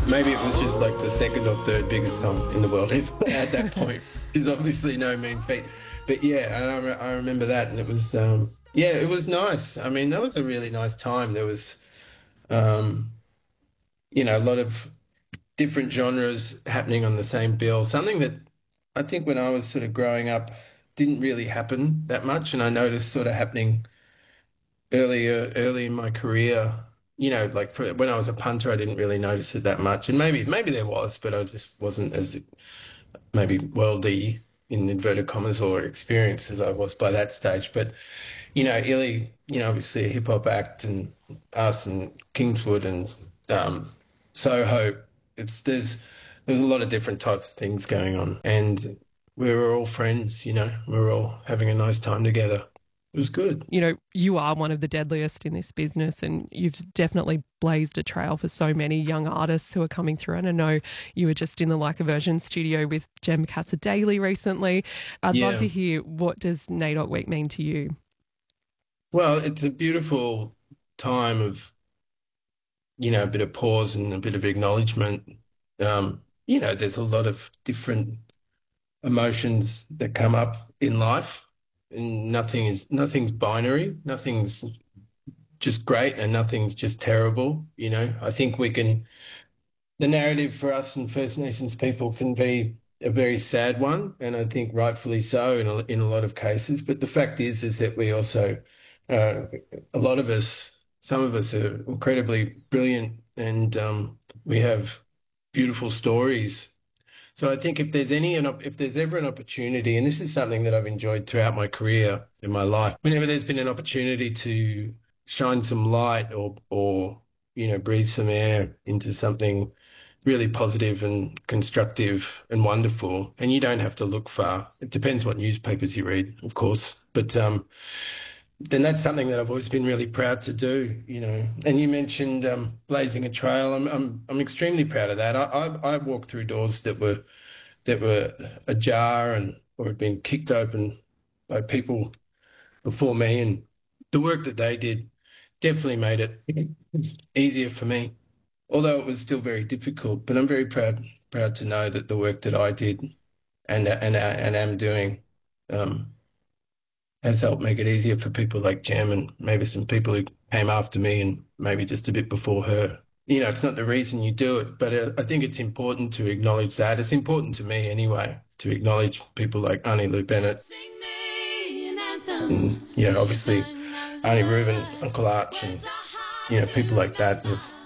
Maybe it was just like the second or third biggest song in the world at that point. It's obviously no mean feat. But yeah, and I remember that, and it was, yeah, it was nice. I mean, that was a really nice time. There was, um, a lot of different genres happening on the same bill. Something that I think when I was sort of growing up didn't really happen that much, and I noticed sort of happening early in my career. Like when I was a punter, I didn't really notice it that much, and maybe there was, but I just wasn't as maybe worldly in inverted commas or experienced as I was by that stage. But Illy, obviously a hip hop act, and us and Kingswood and Soho. There's a lot of different types of things going on, and we were all friends. We were all having a nice time together. It was good. You are one of the deadliest in this business, and you've definitely blazed a trail for so many young artists who are coming through. And I know you were just in the Like a Virgin studio with Jem Casa Daily recently. I'd love to hear, what does NAIDOC Week mean to you? Well, it's a beautiful time of, a bit of pause and a bit of acknowledgement. There's a lot of different emotions that come up in life, and nothing's binary, nothing's just great and nothing's just terrible. I think the narrative for us and First Nations people can be a very sad one, and I think rightfully so in a lot of cases. But the fact is that we also, uh, a lot of us, some of us are incredibly brilliant, and we have beautiful stories. So I think if there's ever an opportunity, and this is something that I've enjoyed throughout my career in my life, whenever there's been an opportunity to shine some light or breathe some air into something really positive and constructive and wonderful, and you don't have to look far. It depends what newspapers you read, of course, but then that's something that I've always been really proud to do. And you mentioned blazing a trail. I'm extremely proud of that. I walked through doors that were ajar and or had been kicked open by people before me, and the work that they did definitely made it easier for me, although it was still very difficult. But I'm very proud to know that the work that I did and am doing um, has helped make it easier for people like Jem and maybe some people who came after me and maybe just a bit before her. It's not the reason you do it, but I think it's important to acknowledge that. It's important to me anyway, to acknowledge people like Arnie Lou Bennett and, obviously Arnie Rubin, Uncle Arch, and, people like that